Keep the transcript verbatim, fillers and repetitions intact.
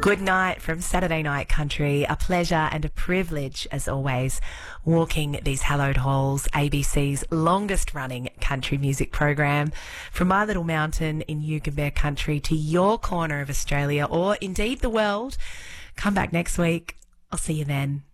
Good night from Saturday Night Country. A pleasure and a privilege, as always, walking these hallowed halls, A B C's longest running country music program. From my little mountain in Yukon Bear Country to your corner of Australia, or indeed the world. Come back next week. I'll see you then.